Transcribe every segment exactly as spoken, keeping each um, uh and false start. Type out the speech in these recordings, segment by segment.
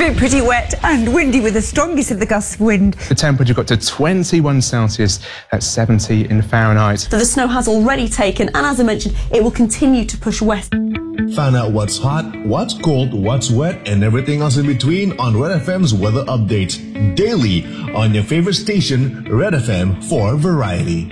been pretty wet and windy with the strongest of the gusts of wind. The temperature got to twenty-one Celsius at seventy in Fahrenheit. So the snow has already taken, and as I mentioned, it will continue to push west. Find out what's hot, what's cold, what's wet, and everything else in between on Red F M's weather update daily on your favorite station, Red F M for Variety.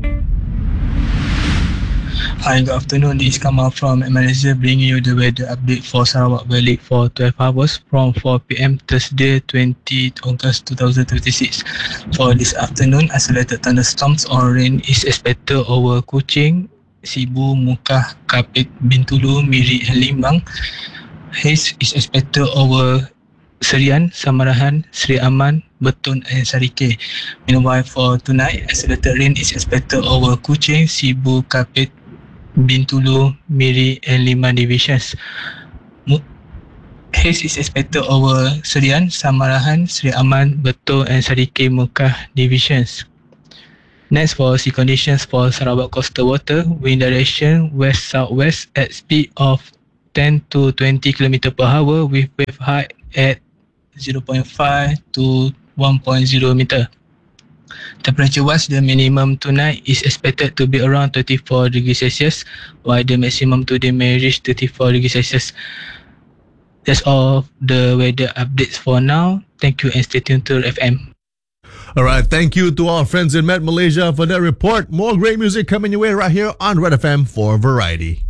Hi, good afternoon. This is Kamal from Malaysia, bringing you the weather update for Sarawak Valley for twelve hours from four p.m. Thursday, twentieth August twenty twenty-six. For this afternoon, isolated thunderstorms or rain is expected over Kuching, Sibu, Mukah, Kapit, Bintulu, Miri and Limbang. Haze is expected over Serian, Samarahan, Sri Aman, Betun and Sarike. Meanwhile, for tonight, isolated rain is expected over Kuching, Sibu, Kapit, Bintulu, Miri and Limbang divisions. Haze is expected over Serian, Samarahan, Sri Aman, Betun and Sarike Mukah divisions. Next, for sea conditions for Sarawak coastal water, wind direction west-southwest at speed of ten to twenty kilometers per hour with wave height at zero point five to one point zero meter. Temperature-wise, the minimum tonight is expected to be around thirty-four degrees Celsius, while the maximum today may reach thirty-four degrees Celsius. That's all the weather updates for now. Thank you and stay tuned to F M. All right, thank you to our friends in Met Malaysia for that report. More great music coming your way right here on Red F M for Variety.